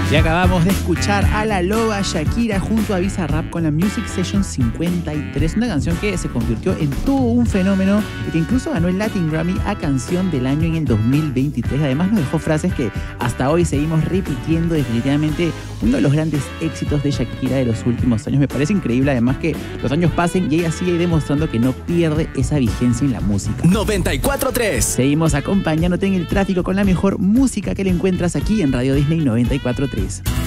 Y acabamos de escuchar a la loba Shakira junto a Bizarrap con la Music Session 53, una canción que se convirtió en todo un fenómeno y que incluso ganó el Latin Grammy a Canción del Año en el 2023. Además nos dejó frases que hasta hoy seguimos repitiendo, definitivamente uno de los grandes éxitos de Shakira de los últimos años. Me parece increíble además que los años pasen y ella sigue demostrando que no pierde esa vigencia en la música. 94.3. Seguimos acompañándote en el tráfico con la mejor música que le encuentras aquí en Radio Disney 94.3.